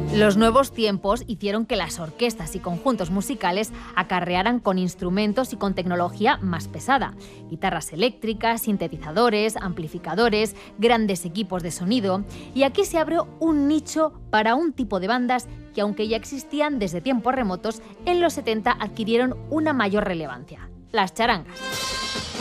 Los nuevos tiempos hicieron que las orquestas y conjuntos musicales acarrearan con instrumentos y con tecnología más pesada. Guitarras eléctricas, sintetizadores, amplificadores, grandes equipos de sonido. Y aquí se abrió un nicho para un tipo de bandas que, aunque ya existían desde tiempos remotos, en los 70 adquirieron una mayor relevancia: las charangas.